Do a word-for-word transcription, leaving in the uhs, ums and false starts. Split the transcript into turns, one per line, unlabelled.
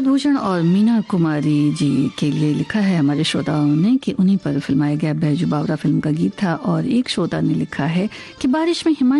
शरद भूषण और मीना कुमारी जी के लिए लिखा है हमारे श्रोताओं ने कि उन्हीं पर फिल्माया गया बैजू बावरा फिल्म का गीत था। और एक श्रोता ने लिखा है कि बारिश में हिमांशु